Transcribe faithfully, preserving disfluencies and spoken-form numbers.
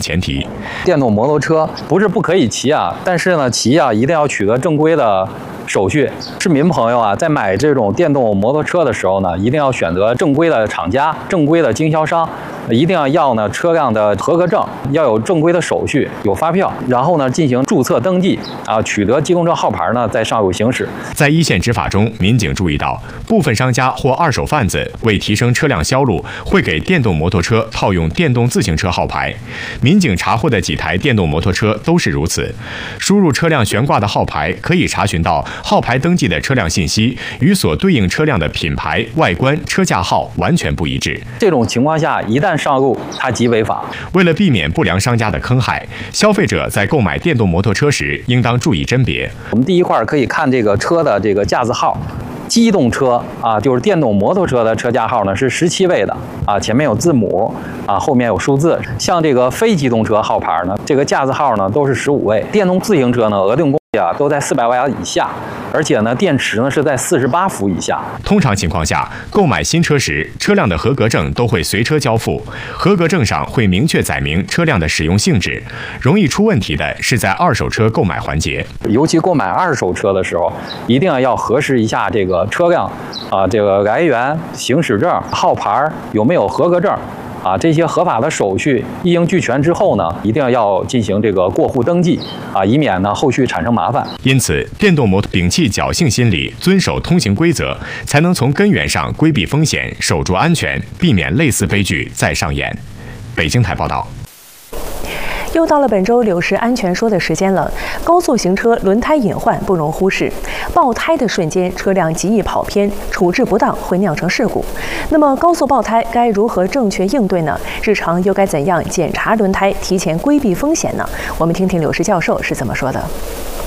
前提。 电动摩托车不是不可以骑啊，但是呢，骑啊一定要取得正规的手续。市民朋友啊，在买这种电动摩托车的时候呢，一定要选择正规的厂家、正规的经销商，一定要要呢车辆的合格证，要有正规的手续，有发票，然后呢进行注册登记啊，取得机动车号牌呢，再上路行驶。 在一线执法中，民警注意到，部分商家或二手贩子为提升车辆销路，会给电动摩托车套用电动自行车号牌。民警查获的几台电动摩托车都是如此。输入车辆悬挂的号牌，可以查询到号牌登记的车辆信息与所对应车辆的品牌、外观、车架号完全不一致。 这种情况下，一旦上路，它即违法。 为了避免不良商家的坑害，消费者在购买电动摩托车时，应当注意甄别。 我们第一块可以看这个车的这个架子号。机动车啊，就是电动摩托车的车架号呢是十七位的啊，前面有字母啊，后面有数字。像这个非机动车号牌呢，这个架子号呢都是十五位。电动自行车呢，额定功率啊都在四百瓦以下，而且呢电池呢是在四十八伏以下。 通常情况下，购买新车时，车辆的合格证都会随车交付，合格证上会明确载明车辆的使用性质。容易出问题的是在二手车购买环节， 尤其购买二手车的时候，一定要核实一下这个车辆啊，这个来源、行驶证、号牌有没有合格证。啊，这些合法的手续一应俱全之后呢，一定要进行这个过户登记啊，以免呢后续产生麻烦。 因此，电动摩托摒弃侥幸心理，遵守通行规则，才能从根源上规避风险，守住安全，避免类似悲剧再上演。北京台报道。 又到了本周柳石安全说的时间了。高速行车轮胎隐患不容忽视，爆胎的瞬间，车辆极易跑偏，处置不当会酿成事故。那么高速爆胎该如何正确应对呢？日常又该怎样检查轮胎，提前规避风险呢？我们听听柳石教授是怎么说的。